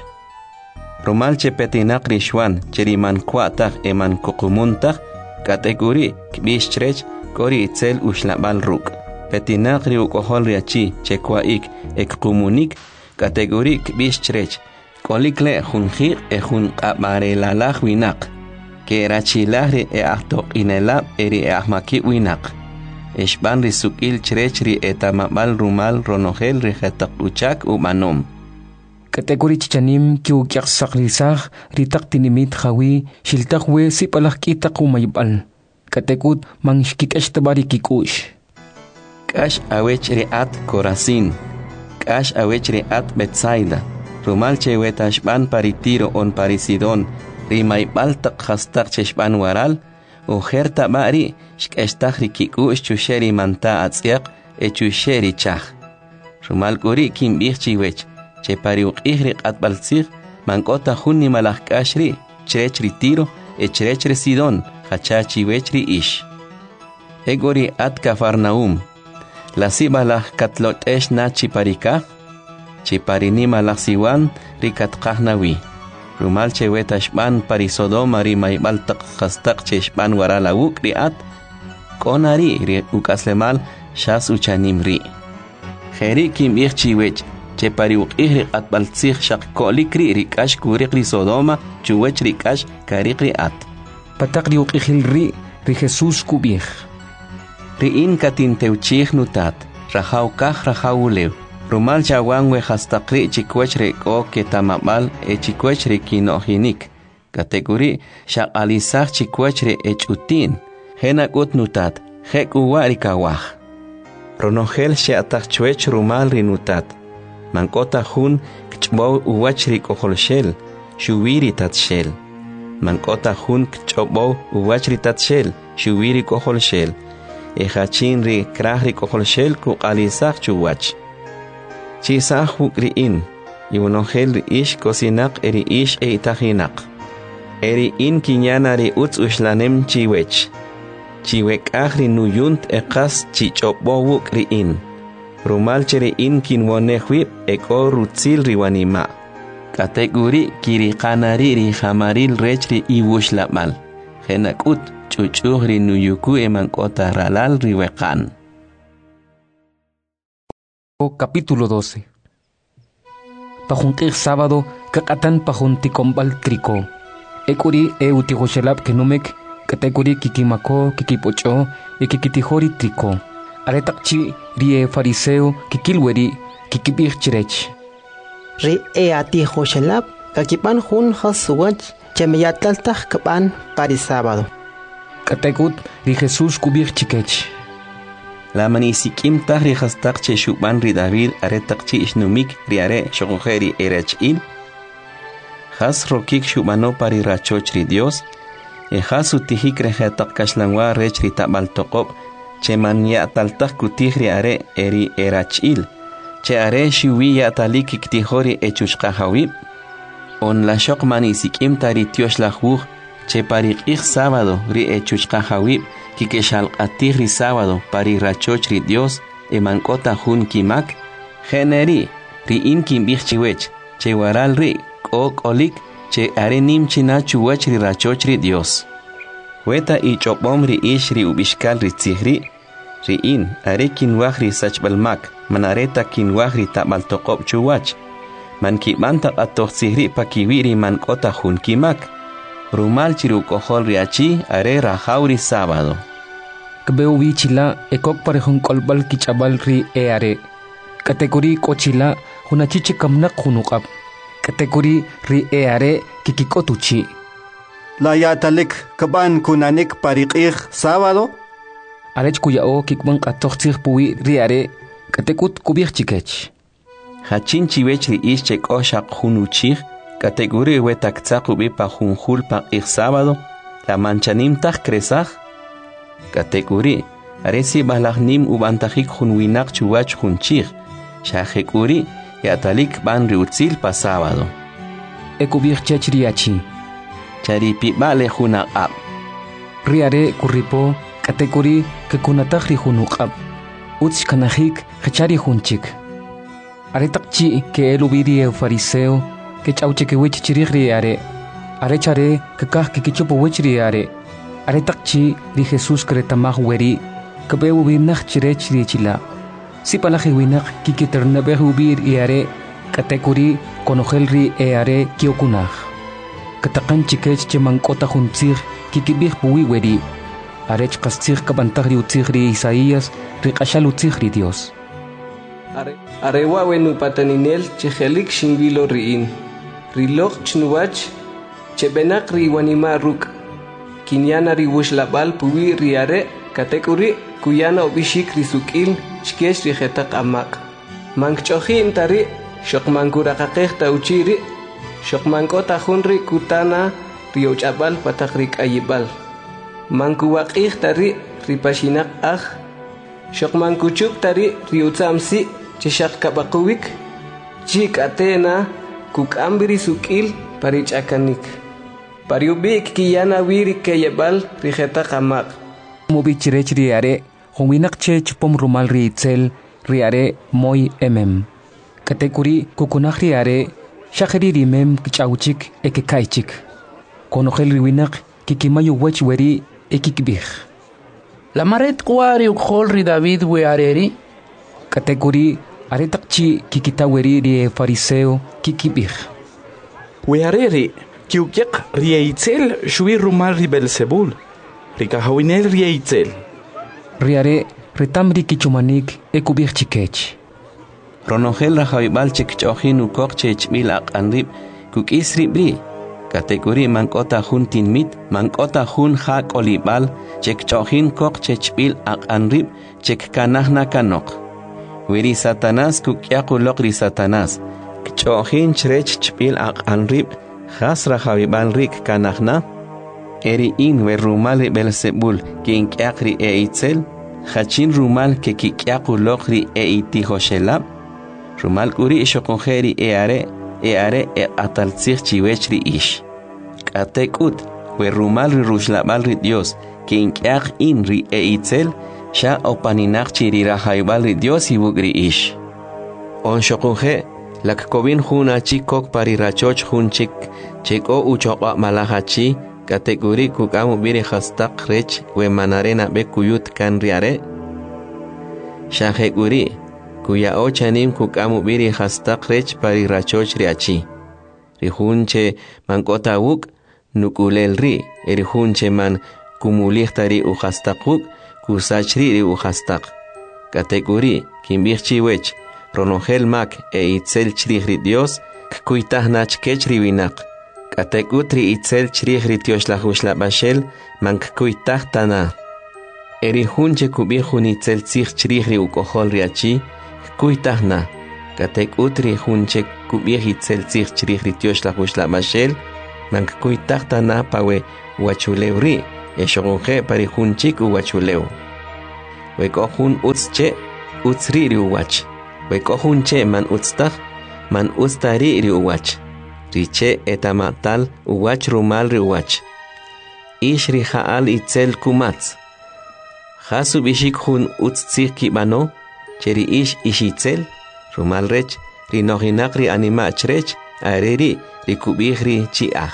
rumal che petinaq rishwan cheriman kwatah eman kuqumuntah kategori kbish chrech kori itzel ushlabal ruq Petinaq ri ukohol riachi chekwaik ekqumunik kategorik bischrech kolikle junjir jun qabarelalaj winak kerachilahri ahtoq inelab eri ahmaki winak eshban ri sukil chrech ri etamabal rumal ronogel ri jetaqluchak umanom kategori chichanim ki ukyaqsaqrisaj ri taqtinimit khawi shiltaq we sipalaj kitaq umaybal katekut manshkikashtabari kikush Kash awech riat Corazín, Kash awech riat Betsaida, Rumal chewetashban paritiro on Parisidon, Rimaybal taqhastaq cheshban waral, Ujerta bari, shkestaj rikikush chusheri manta atziaq, chusheri chaj. Rumal guri kimbih chiwech, che pariuqih riqat baltzig, mankota junni malaj kashri, chrech ritiro, chrech residon, hacha chiwech ri ish. Egori at Cafarnaum, La sibala katlot esh na chiparika, chiparinima la siwan rikatqahnawi. Rumal chewetashban parisodoma rimaybal taqhastaq cheshban warala ukriat, konari ri ukaslemal shas uchanimri. Jeri kim chiwech, chepari uqih riqatbaltzih shaqkolikri rikash kuriqri sodoma, chuwech rikash karikri at. Patakri uqihilri ri Jesús kubih. Riin katinteuchih nutat, rajaukaj rajaulew. Rumal chawan we hastaqri chikwech reko ketamabal chikwech rekinohinik. Kategori shaqalisaj chikwech re echutin. Henakut nutat, hek uwarikawaj. Ronogel sheatachwech rumal rinutat. Mankota hun kchbow uwach rikoholshel, shuwiri tatshel. Mankota hun kchbow uwach ritatshel, shuwiri koholshel. Ejachin ri krah ri koholshel ku alisaj chuwach. Chisaj hukriin, yunogel ri ish kosinak eri ish eitajinak. Eri in kinyana ri utz ushlanem chiwech. Chiwek ahri nuyunt ekas chichobo wukriin. Rumal cheri in kinwonehwib eko rutzil riwanima. Kategori kiri kanari ri hamaril rechri iwushlamal. Henakut chuchuhri nuyuku emankota ralal riwekan. Capítulo 12. Pajunqih sábado kakatan pajunticombal trico. Ekuri utijoxelab kenumek kategori kikimako kikipocho kikitijori trico. Aretaqchi rie fariseo kikilweri kikibih chirech. Ri atijoxelab kakipan jun hasuwach chemeyatlaltaj kapan pari sábado. Kategut ri Jesús kubih chikech. la manisikim tahri hastaq che shuban ri David are taqchi ishnumik ri are shoqojeri erachil has rokik shubano pari rachoch ri Dios e has utihik rejetaq kashlanwa rech ri tabal toqob che man ya taltaq kutih ri are eri erachil che are shiwi ya talik iktihori echushqa hawib on la shoq manisikim tari tiosh la juj che pari qih sábado ri echushqa hawib kikeshal atir ri sábado pari rachoch ri Dios e mankota jun kimak generi ri in kimbich chiwech che waral ri ok olik che are nim china chuwech ri rachoch ri Dios weta I chopom ri ish ri ubishkal ri tsihri ri in are kinwaj ri sachbalmak manareta kinwaj ri tabal toqob chuwach man kibanta atoq tsihri pakiwi ri mankota jun kimak rumal chiru kohol riachi are rajauri sábado. Kbeu bichila ekok parehun kolbal kichabal ri are. Kategori kochila hunachichi kamnak hunukap. Kategori ri are kikikotuchi. La yatalik kaban kunanik pariqih sábado. Arech kuyao kikban katoxir puwi ri are katekut kubir chikech. Hachin chiwech ri ischek oshak hunuchih. Categoría wetakzakubi pa junjul pa sábado la manchanim tak kresaj categoría aresi balagnim ubantajik junwinak chuwach junchig shajekuri yatalik ban riutzil pa sábado ekubir chachriachi charipi bale juna ab riare kuripo categoría que kunatajri junuqab utz kanajik chari junchik aretakchi que elubiri fariseo que chauche que wich chirigri are chare que kah que kichupo wichri are takchi di Jesús kretamah weri que be ubinach chirechri chila si palaji winak kikiternabe ubir are katekuri konojelri are kiokunaj katakan chikech chemankota juntzig kikibih puwi weri arech kastzig kabantagri utzigri Isaías riqashal utzigri Dios arewa wenu pataninel chejelik shingilo riin rilok chnuwach chebenak riwanima ruk kinyana riwushlabal puwi riare katekuri kuyana obishik risukil chkesh rijetaq amak mankchohin tari shokmankurakaqej tauchiri shokmankota junri kutana riochapal patakrik ayibal mankuwaqij tari ripashinak aj shokmankuchuk tari riutsamsi cheshaq kabakuwik chik atena kuk ambiri sukil parichakanik pariubik kiyana wiri keyebal rijeta qamaq mobichirech riare hominak che chupom rumal riitzel riare moy katekuri kukunaj riare shajeri rimem kichauchik ekekaichik konojel riwinak kikimayo wech weri ekikbih la maret kwari ukhol ri David we areri kategori aretakchi kikitaweri ri fariseo kikibih weareri kiukiak rieitzel shui rumal ri Belzebul rikahawinel rieitzel riare retamri kichumanik ekubih chikech ronogel rahabibal chekchojin ukok chechbil aqanrib kukisri bri kategori mankota jun tinmit mankota jun hak olibal chekchojin kok chechbil aqanrib chekkanahna kanok wiri Satanás kukyaqulok ri Satanás kchojin chrech chpil aqanrib khasra habibal rik kanahna eri in we rumal Belzebul kin kyaqri eitzel khachin rumal ke kikyaqulok ri eitihoshelab rumal kuri shoqojeri eare ataltzig chiwechri ish katekut we rumal ri rushlabal ri Dios kin kyaq in ri eitzel sha opaninaq chirira haybal ri Dios ibugri ish on shoqoje lak kobin juna chikok pari rachoch junchik cheko uchoqa malahachi kategori kukamu biri khastaq rech we manarena be kuyut kan riare shajeguri kuya ochanim kukamu biri khastaq rech pari rachoch riachi rihunche mankota wuk nukulel ri erihunche man kumulixtari u khastaquk kusachri ri u khastaq kategori kimbirchi wech ronogel mak itzel chri Dios kuitahnach kechri winak katekutri itzel chri Dios la bashel man kuitahtana eri hunche kubi hunitzel tzich chrihri ukohol riachi kuitahna katek utri hunche kubi hitzel tzich chrihri tioshla hushla mashel mank kuitahtana pawe wachulewri eshogunje pari hunchik uwachuleu wekohun utzche utzri ri uwach wekohunche man utztah man ustari ri uwach riche etamatal uwach rumal ri uwach ishri haal itzel kumatz Hasu bishik hun utzir kibano, cheri ish ishitzel, rumal rech, ri nohinakri anima chrech, areri, ri kubihri chiach.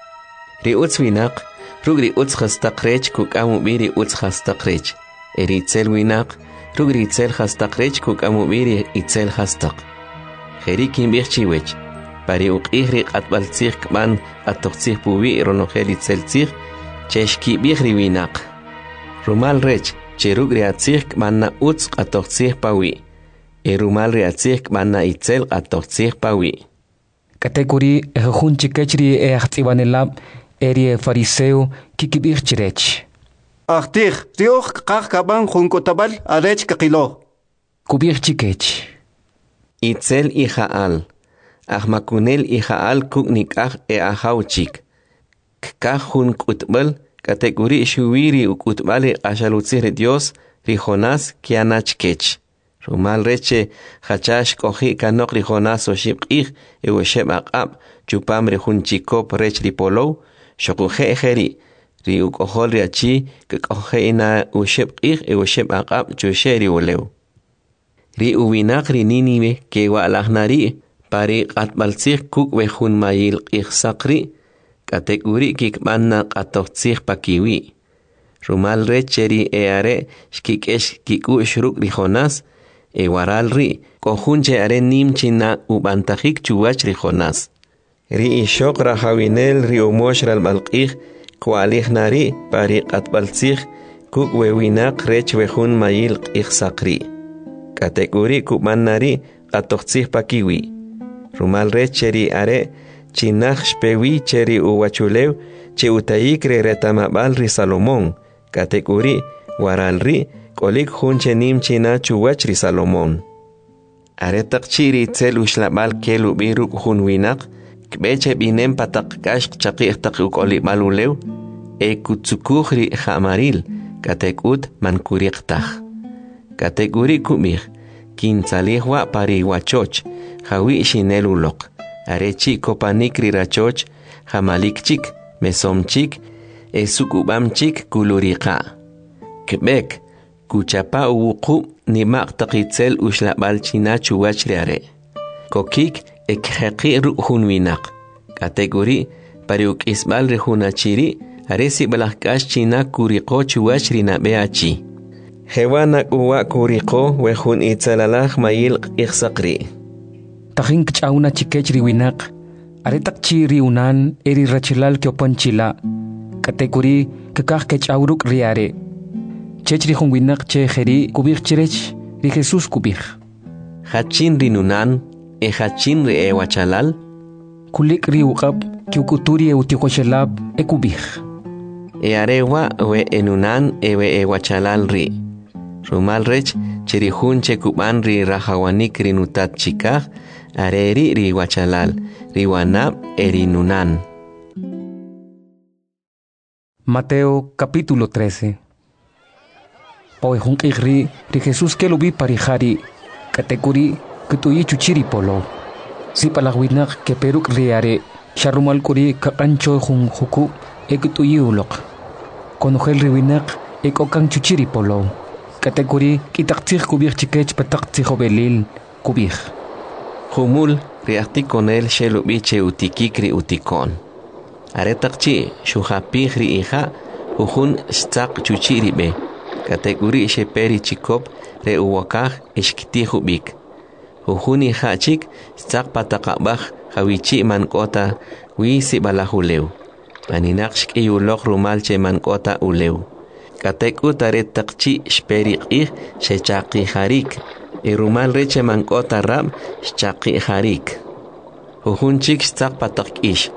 Ri utzwinak, rugri utzhastak rech, kukamubiri utzhastak rech. Eri itzel winak, rugri itzel hastak rech, kukamubiri itzel hastak. Heri kimbich chiwech, pari ukihri atbaltzir kman atoxir pubi ronogel itzel tzir, cheshki bihri winak. Rumal rech, cherug reatzirk manna utz qatoxir pawi. Rumal reatzirk manna itzel qatoxir pawi. Kategori ehun chikechri ehtibanelab eri fariseo kikibir chirech. Ahtir, rioch qaqaban junkotabal arech kaqilo. Kubir chikech. Itzel ihaal. Ahmakunel ihaal kuknikah ahauchik. Kajun kutbal Kategori shuwiri ukutbali ashalutzir Dios rijonas kianachkech. Rumal reche hachash kohi kanok rijonas oshibqih ewesheb aqab chupam rihunchikop rech ripolo shokuhe ejeri ri ukohol riachi kekohe ina ushibqih ewesheb aqab chushe rioleu. Ri uwinak rininiwe ke walahnari pari qatbaltzir kuk wehun mayil qihsaqri Kategori kikmanna qatoxtzih pakiwi. Rumal recheri eare shkikesh kiku shruk rijonas waral ri kohunche are nimchina ubantajik chuwach rijonas. Ri ishok rahawinel ri umosh ralbalqih kualihnari pari qatbaltzih kuk wewinak rech wehun mayil qihsaqri. Kategori kukmannari qatoxtzih pakiwi. Rumal recheri are Chinach shpewi cheri uwachulew che utayikre retamabal ri Salomón. Kategori waral ri kolik hunche nim china chuwach ri Salomón. Aretak chiri tzel ushlabal kelu biruk hun winak kbeche binem patak kashk chaqih tak ukolik malulew kutsukuh ri hamaril katekut mankuriqtah. Kategori kumih kintzalihwa pari wachoch hawi shinelulok. Arechi kopanikri rachoch, hamalikchik, mesomchik, esukubamchik kuluriqa. Quebec, kuchapa uwuqu nimaq taqitzel ushlabal china chuwach reare. Kokik ekheqi ruhun winak. Kategori pariuk isbal rehunachiri, aresi balakash china kuriqo chuwach rinabeachi. Hewanak uwa kuriqo wehun itzalalaj mayil iqsaqri. Tahin kchauna chikechri winak aretak chiri unan eri rachilal kyopanchila kategori kakah kchauruk riare chechri hun winak che kheri kubir chirech ri Jesus kubir hachin rinunan hachin ri wachalal kulik ri uqab kyukuturi utikoshelab kubir arewa we enunan we wachalal ri rumal rech chiri hunche kuban ri rahawanik rinutat chikah areri ri wachalal, riwanab erinunan. Mateo capítulo 13. Poehun igri ri Jesús que lo vi parijari, kategori kutuyi chuchiri polo. Si palagwinak que peruk riare, sharumal kuri kakancho hun huku ekutuyi ulok. Konogel riwinak ekokan chuchiri polo. Kategori kitaktir kubir chikech pataktir belil kubir. Humul riartikonel shelubiche utikikri utikon. Aretakchi shuhapihri iha uhun stak chuchiribe. Kategori sheperi chikop re uwakah ishkitihubik. Uhun iha chik stak patakabah hawichi mankota wisi balahuleu. Maninakshk iyulok rumalche mankota uleu. Katekut aretakchi shperi ih shechaki harik. Rumal reche mankota rab shchaqi harik. Uhunchik stak patak ish.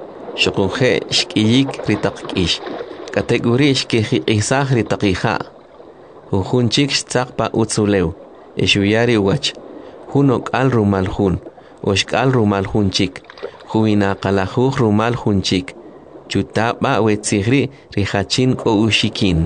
Shukunje shkiyik ritak ish. Kategori shkiji isah ritak iha. Jujunchik xtzaqpa utzulew, Eshuyari wach, Junok al rumal jun, Oshkal rumal junchik, Juinaqalajuj rumal junchik, Chutapa wetzigri rihachin ko ushikin.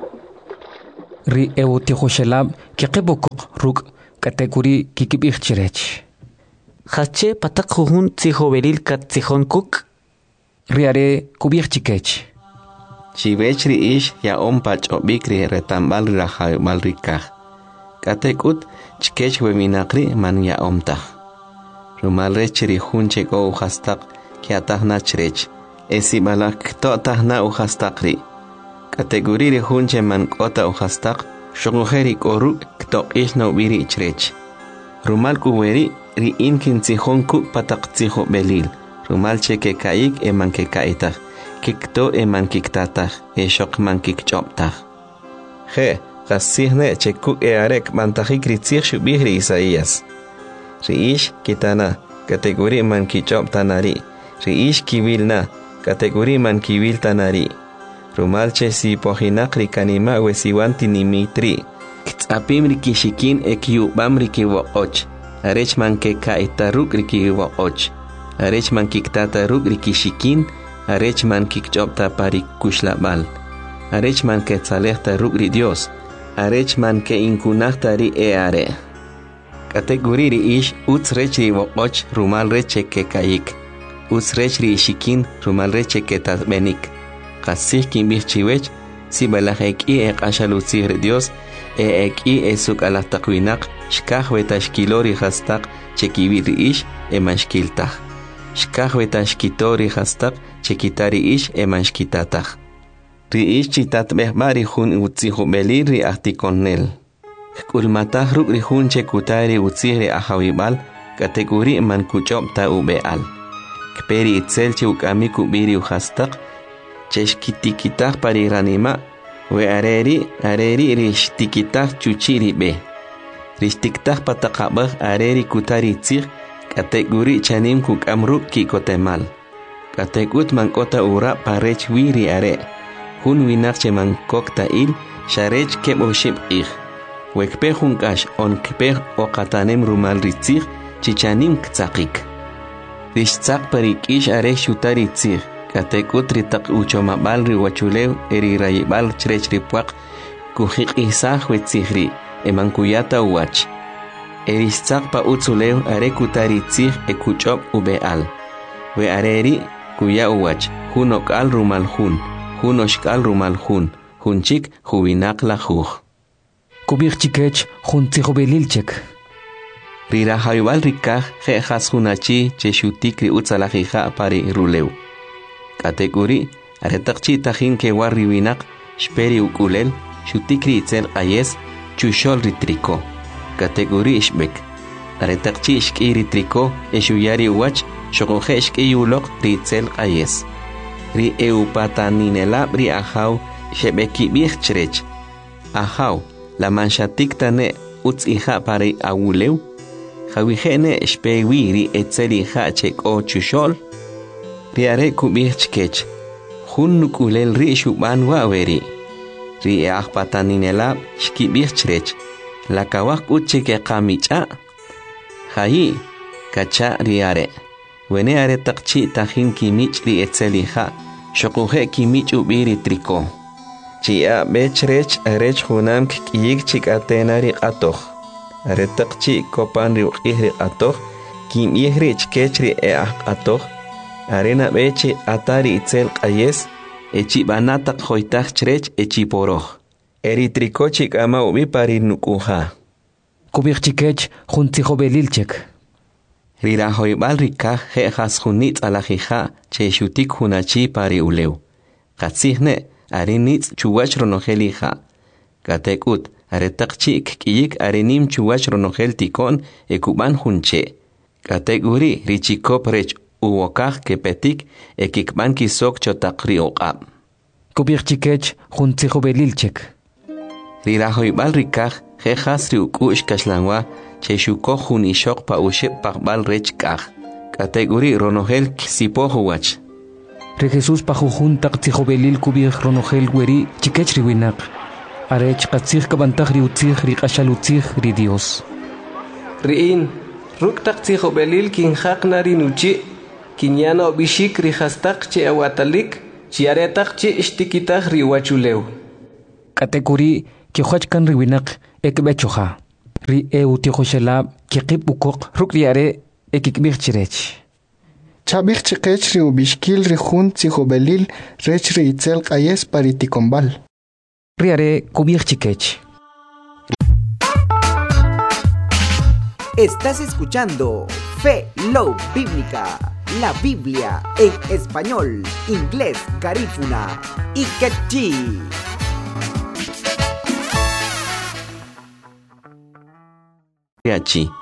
Ri eutihoshelab kiqibukuk ruk kategori kikibirchirech. Hache patak jujun tzijobelil kat tzijonkuk. Ri are kubirchikech. Chivechri ish ya ompach obikri retambal rahay malrikaj. Katekut chkech weminakri man ya omtaj. Rumalrechri hunche go uhastak kiatah nachrech. Esibalak totahna uhastakri. Kategori hunche man kota uhastak. Shogojeri koru ktok ish no biri chrech. Rumal kuweri ri inkin tzijonku patak tzijo belil. Rumal cheke kaik eman ke kaitaj. Kikto eman kiktataj, shok man kikchoptaj. Je, gasihne chekuk arek mantajik ritzich shubihri Isaías. Riish kitana, kategori man kichop tanari. Riish kivilna, kategori man kivil tanari. Rumalche si pohinakri kanima wesiwanti nimitri. Ktsapim rikishikin ekyubam rikiwoch. Arech man ke kaitaruk rikiwoch. Arech man kiktataruk rikishikin. Arech man kikchopta parik kushlabal. Arech man ke tzalehta rugri Dios. Arech man ke inkunahta ri eare. Kategori ri ish utzrech ri woch rumal reche ke kayik. Utzrech ri shikin rumal reche ke tasbenik. Kasih kimbih chiwech si balaj eki ek ashalutzih ri Dios eki esuk alahtakwinak shkaj vetashkilori hastak chekibi ri ish emashkiltaj. Shkaj vetashkitori hastak chekitari ish emanshkitataj. Ri ish chitat behbari jun utzijubelir ri ahtikonel. Kulmataj ruk ri jun chekutari utzih ri ahawibal kategori man kuchopta ubeal. Kperi itzel chukami kubiri uhastak cheshkitikitaj pari ranima we areri ri shtikitaj chuchiri be. Rishtiktaj patakabaj areri kutari tzih kategori chanim kukamruk kikotemal. Katekut mankota ura parech wiri are. Hun winakche mankokta il sharech kebo shib ich. Wekpe hunkash on kpe okatanem rumal ritzich chichanim ktsakik. Rishtsak parik ish are shutari tzich. Katekut ritak uchomabal riwachulew eri rayibal chrech ripuak kuhik isah wetzihri emankuyata uwach. Eristsak pa utzulew are kutari tzich ekuchop ubeal. We areri kuya uwach, hunok al rumal hun, hunoshkal rumal hun, hunchik hubinak la juj. Kubirchikech huntzijovelilchek. Rira hayubal rikaj jejas hunachi cheshutikri utzalajija pari rulew. Kategori aretakchi tajin ke warriwinak shperi ukulel shutikri itzel ayes chushol ritriko. Kategori ishbek. Aretakchi ishkiri triko eshuyari uwach Shogojesh ke yulok ritzel ayes. Ri eupataninelab ri ahaw shebeki bichchrech. Ahaw la manchatik tane utzija pare awulew. Jawijene shpewi ri etzeliha chek o chushol. Ri are kubichkech. Hun nukulel ri shuban waweri. Ri eahpataninelab shkibichchrech. La kawak uchike kamicha. Hayi kacha ri are. Wene are takchi tajin kimich ri etzeliha, shokuje kimich ubiri triko. Chia bechrech arech hunam kiyik chikatena ri atoh. Are takchi kopan ri ukihri atoh, kim yehri chkechri atoh. Arena beche atari itzel qayes, echi banatak hoitaj chrech echi poroh. Eri triko chik ama ubi pari nukuha. Kubirchikech huntzijovelilchek. Rira hoibal rikaj jejas junitz alajija che shutik hunachi pari ulew. Katzihne arinitz chuwach ronojelija. Katekut aretakchi kiyik arinim chuwach ronojel tikon ekuban hunche. Kategori richikop rech uwokaj kepetik ekikban kisok chotakri oqab. Kubirchikech huntzijovelilchek. Rira hoibal rikaj jejas riukush kashlanwa che shuko junishok pa ushep pakbal rech kaj. Kategori ronojel kisipohuwach. Re Jesús pa jujun tak tzijovelil kubir ronojel weri chikech riwinak. arech qatzij kabantaj ri utzij ri qashal utzij ri Dios. Riin, ruktak tsijo belil kin hakna ri nuchi, kin yano bishik ri hastak che awatalik, chi aretak che ishtikitak ri wachuleu. Katekuri ki khachkan ri winak ekbechoha. Ri utijo shelab ki qib ukok ruk ri are ekikbir chirech. Chabich chiqech ri ubishkil ri jun tsijo belil rech ri itzel qayes paritikombal. Ri are kubir chikech. Estás escuchando Fe Love Bíblica, la Biblia en español, inglés, garífuna y quechí. Yachi.